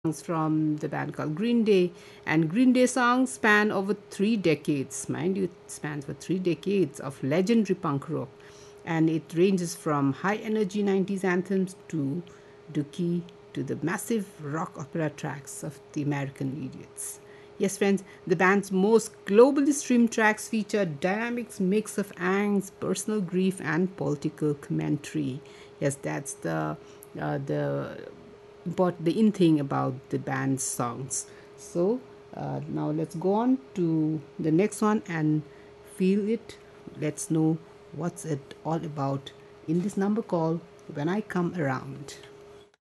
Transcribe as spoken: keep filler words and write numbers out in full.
from the band called Green Day, and Green Day songs span over three decades. Mind you, it spans for three decades of legendary punk rock, and it ranges from high energy nineties anthems to Dookie to the massive rock opera tracks of the American Idiots. Yes, friends, the band's most globally streamed tracks feature dynamic mix of angst, personal grief, and political commentary. Yes, that's the uh, the but the in thing about the band's songs. So uh, now let's go on to the next one and feel it. Let's know what's it all about in this number called When I Come Around.